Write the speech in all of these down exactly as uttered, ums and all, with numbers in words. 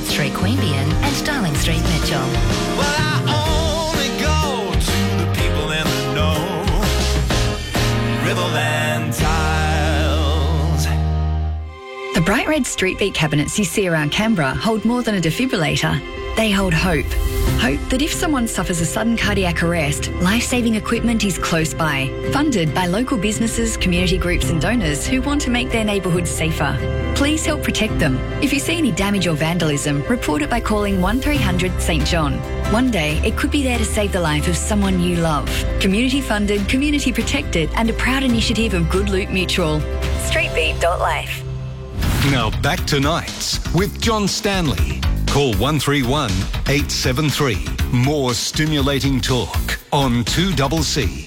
Elizabeth Street, Queanbeyan and Darling Street, Mitchell. Well, I only go to the people in the know. Riverland Tiles. The bright red Street Beat cabinets you see around Canberra hold more than a defibrillator. They hold hope. Hope that if someone suffers a sudden cardiac arrest, life-saving equipment is close by. Funded by local businesses, community groups and donors who want to make their neighbourhoods safer. Please help protect them. If you see any damage or vandalism, report it by calling one three hundred St John. One day, it could be there to save the life of someone you love. Community funded, community protected and a proud initiative of Good Loot Mutual. street beat dot life. Now back to Nights with John Stanley. Call one three one, eight seven three. More stimulating talk on two C C.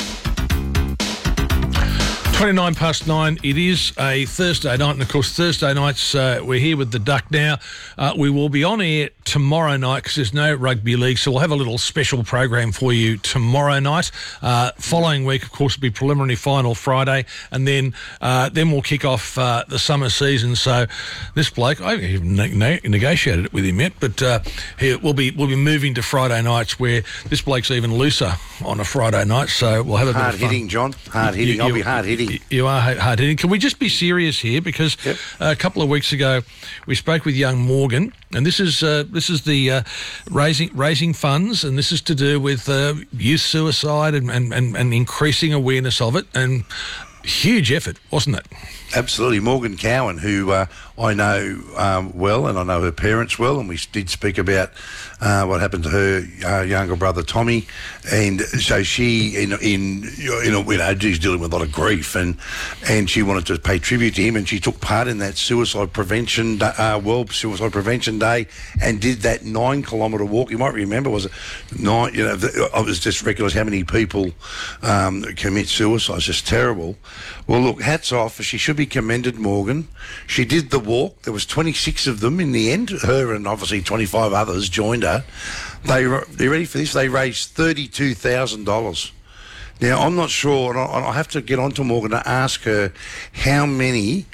twenty-nine past nine. It is a Thursday night, and of course Thursday nights uh, we're here with the Duck now. Uh, we will be on air tomorrow night because there's no rugby league, so we'll have a little special program for you tomorrow night. Uh, following week, of course, will be preliminary final Friday, and then uh, then we'll kick off uh, the summer season. So this bloke, I haven't even ne- ne- negotiated it with him yet, but uh, he, we'll be we'll be moving to Friday nights where this bloke's even looser on a Friday night. So we'll have a hard bit of fun. hitting, John. Hard hitting. You, I'll you, be hard hitting. You are hard hitting. Can we just be serious here? Because Yep. a couple of weeks ago we spoke with young Morgan, and this is uh, this is the uh, raising raising funds, and this is to do with uh, youth suicide and, and, and, and increasing awareness of it. And huge effort, wasn't it? Absolutely. Morgan Cowan, who uh, I know um, well, and I know her parents well, and we did speak about uh, what happened to her uh, younger brother Tommy, and so she, in in you know, you know, she's dealing with a lot of grief, and and she wanted to pay tribute to him, and she took part in that suicide prevention uh, World Suicide Prevention Day, and did that nine kilometre walk. You might remember, was it nine? You know, I was just ridiculous how many people um, commit suicide. It's just terrible. Well, look, hats off. She should be commended, Morgan. She did the walk. There was twenty-six of them in the end. Her and obviously twenty-five others joined her. They they're ready for this. They raised thirty-two thousand dollars. Now, I'm not sure, and I, I have to get on to Morgan to ask her how many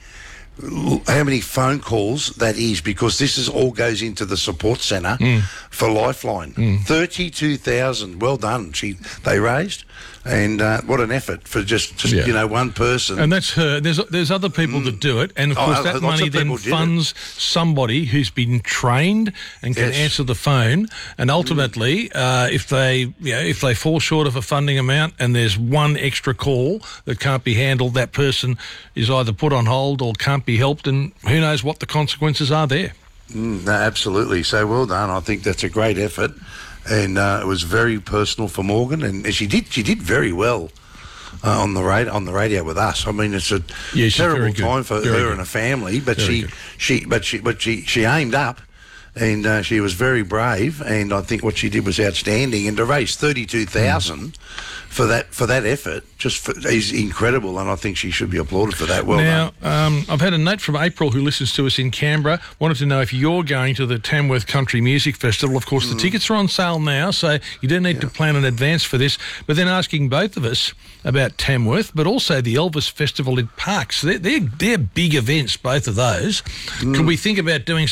how many phone calls that is, because this is all goes into the support centre mm. for Lifeline. Mm. thirty-two thousand. Well done. She they raised. And uh, what an effort for just, just yeah. you know, one person. And that's her. There's there's other people mm. that do it. And, of course, oh, that money then funds somebody who's been trained and can yes. answer the phone. And ultimately, mm. uh, if they you know, if they fall short of a funding amount and there's one extra call that can't be handled, that person is either put on hold or can't be helped. And who knows what the consequences are there. Mm, no, absolutely. So well done. I think that's a great effort. And uh, it was very personal for Morgan, and she did she did very well uh, on the radio on the radio with us. I mean, it's a yeah, terrible time for very her good. and her family, but very she good. she but she but she she aimed up, and uh, she was very brave. And I think what she did was outstanding. And to raise thirty-two thousand mm. for that for that effort just for, is incredible. And I think she should be applauded for that. Well now, done. Um, I've had a note from April, who listens to us in Canberra. Wanted to know if you're going to the Tamworth Country Music Festival. Of course, mm. the tickets are on sale now, so you don't need yeah. to plan in advance for this. But then asking both of us about Tamworth, but also the Elvis Festival in Parkes. They're, they're, they're big events, both of those. Mm. Could we think about doing